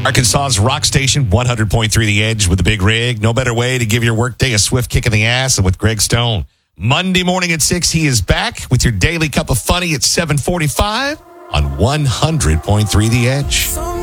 Arkansas's rock station, 100.3 The Edge with the Big Rig. No better way to give your workday a swift kick in the ass than with Greg Stone. Monday morning at 6, he is back with your daily cup of funny at 7:45 on 100.3 The Edge.